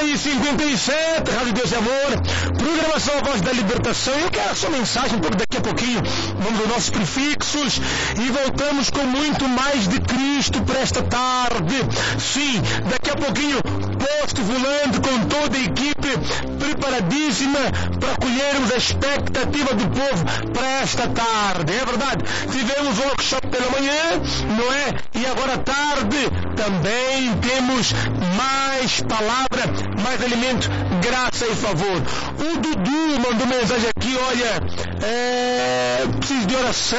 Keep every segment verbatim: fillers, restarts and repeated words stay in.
meio-dia e cinquenta e sete, Rádio Deus e Amor, programação A Voz da Libertação. Eu quero a sua mensagem, um pouco daqui a pouquinho, vamos aos nossos prefixos e voltamos com muito mais de Cristo para esta tarde. Sim, daqui a pouquinho, posto volante com toda a equipe preparadíssima para acolhermos a expectativa do povo para esta tarde. É verdade, tivemos um workshop pela manhã, não é? E agora à tarde também temos mais palavra, mais alimento, graça e favor. O Dudu mandou mensagem aqui, olha, é, preciso de oração,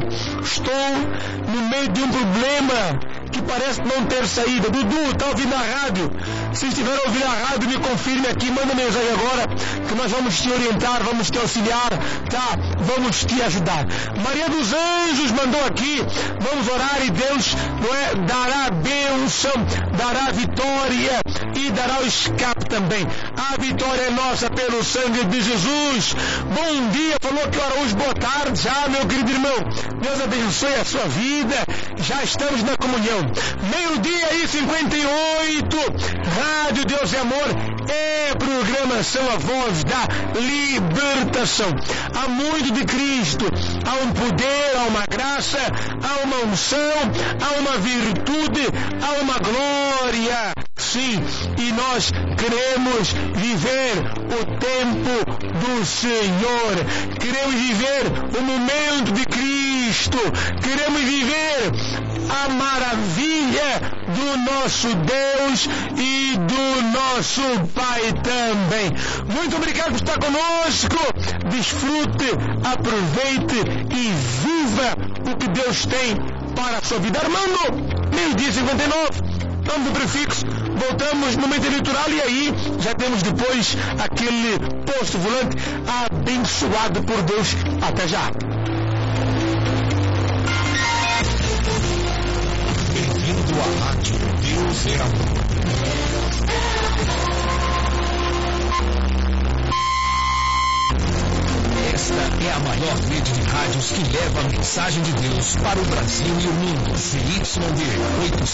estou no meio de um problema que parece não ter saída. Dudu, está ouvindo a rádio? Se estiver ouvindo a rádio, me confirme aqui, manda mensagem agora, que nós vamos te orientar, vamos te auxiliar, tá? Vamos te ajudar. Maria dos Anjos mandou aqui, vamos orar e Deus, não é, dará a bênção, dará a vitória e dará o escape também. A vitória é nossa pelo sangue de Jesus. Bom dia, falou que hora hoje, boa tarde já, meu querido irmão. Deus abençoe a sua vida, já estamos na comunhão. Meio-dia e cinquenta e oito, Rádio Deus e Amor, é programação A Voz da Libertação. Há muito de Cristo, há um poder, há uma graça, há uma unção, há uma virtude, há uma glória. Sim, e nós queremos viver o tempo do Senhor, queremos viver o momento de Cristo, queremos viver a maravilha do nosso Deus e do nosso Pai também. Muito obrigado por estar conosco. Desfrute, aproveite e viva o que Deus tem para a sua vida. Armando, meio-dia e cinquenta e nove. Vamos do prefixo, voltamos no momento eleitoral e aí já temos depois aquele posto volante abençoado por Deus. Até já. Bem-vindo à Rádio Deus é Amor. Esta é a maior rede de rádios que leva a mensagem de Deus para o Brasil e o mundo. C Y D oito